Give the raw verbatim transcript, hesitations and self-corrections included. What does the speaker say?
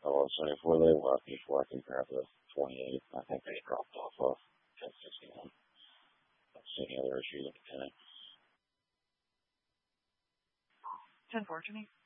Oh, so if where they left before I can grab the twenty-eight, I think they dropped off of ten sixty-one. That's any other issues at the time. ten fourteen.